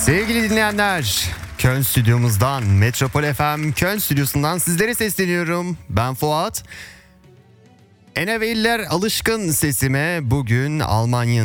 Sevgili dinleyenler, Köln stüdyomuzdan, Metropol FM Köln stüdyosundan sizlere sesleniyorum. Ben Fuat. Eneveliler alışkın sesime bugün Almanya'nın